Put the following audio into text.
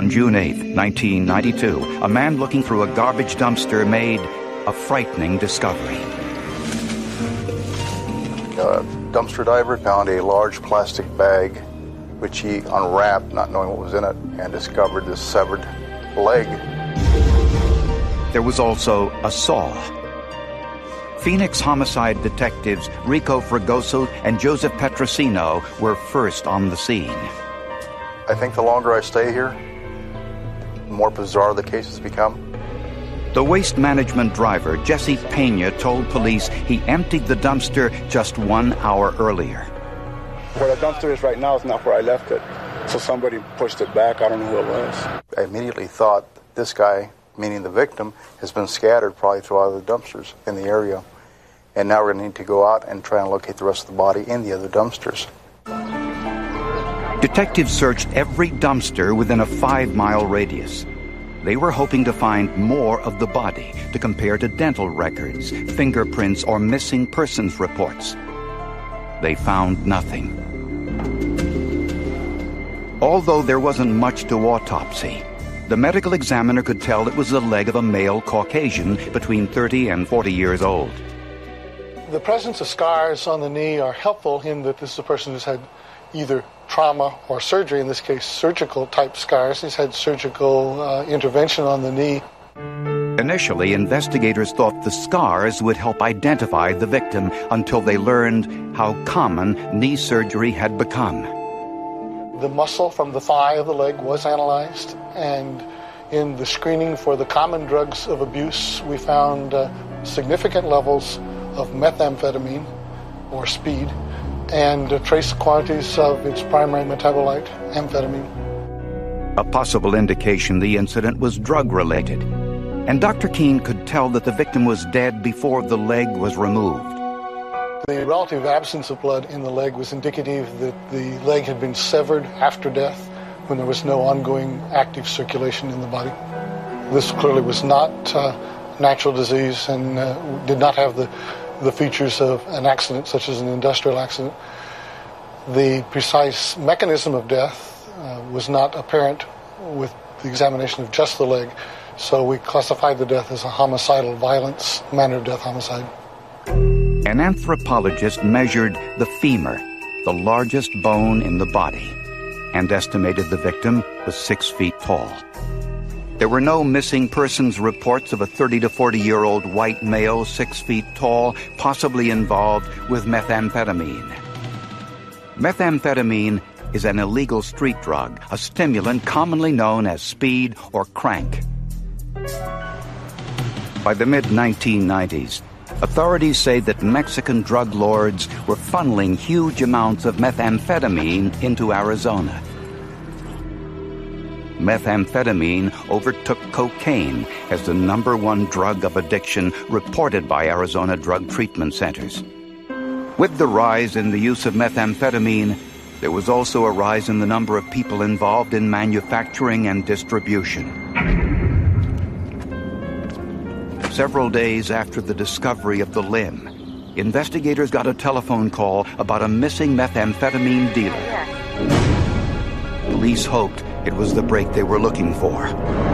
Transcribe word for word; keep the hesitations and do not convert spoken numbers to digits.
On June eighth, nineteen ninety-two, a man looking through a garbage dumpster made a frightening discovery. A dumpster diver found a large plastic bag, which he unwrapped, not knowing what was in it, and discovered this severed leg. There was also a saw. Phoenix homicide detectives Rico Fragoso and Joseph Petrosino were first on the scene. I think the longer I stay here, the more bizarre the cases become. The waste management driver, Jesse Pena, told police he emptied the dumpster just one hour earlier. Where the dumpster is right now is not where I left it. So somebody pushed it back. I don't know who it was. I immediately thought this guy, meaning the victim, has been scattered probably throughout the dumpsters in the area. And now we're going to need to go out and try and locate the rest of the body in the other dumpsters. Detectives searched every dumpster within a five-mile radius. They were hoping to find more of the body to compare to dental records, fingerprints, or missing persons reports. They found nothing. Although there wasn't much to autopsy, the medical examiner could tell it was the leg of a male Caucasian between thirty and forty years old. The presence of scars on the knee are helpful in that this is a person who's had either trauma or surgery, in this case surgical type scars. He's had surgical uh, intervention on the knee. Initially, investigators thought the scars would help identify the victim until they learned how common knee surgery had become. The muscle from the thigh of the leg was analyzed, and in the screening for the common drugs of abuse, we found uh, significant levels of methamphetamine, or speed, and uh, trace quantities of its primary metabolite, amphetamine. A possible indication the incident was drug-related, and Doctor Keene could tell that the victim was dead before the leg was removed. The relative absence of blood in the leg was indicative that the leg had been severed after death when there was no ongoing active circulation in the body. This clearly was not uh, natural disease and uh, did not have the, the features of an accident, such as an industrial accident. The precise mechanism of death uh, was not apparent with the examination of just the leg, so we classified the death as a homicidal violence, manner of death homicide. An anthropologist measured the femur, the largest bone in the body, and estimated the victim was six feet tall. There were no missing persons reports of a thirty to forty-year-old white male, six feet tall, possibly involved with methamphetamine. Methamphetamine is an illegal street drug, a stimulant commonly known as speed or crank. By the mid nineteen nineties, authorities say that Mexican drug lords were funneling huge amounts of methamphetamine into Arizona. Methamphetamine overtook cocaine as the number one drug of addiction reported by Arizona drug treatment centers. With the rise in the use of methamphetamine, there was also a rise in the number of people involved in manufacturing and distribution. Several days after the discovery of the limb, investigators got a telephone call about a missing methamphetamine dealer. Police hoped it was the break they were looking for.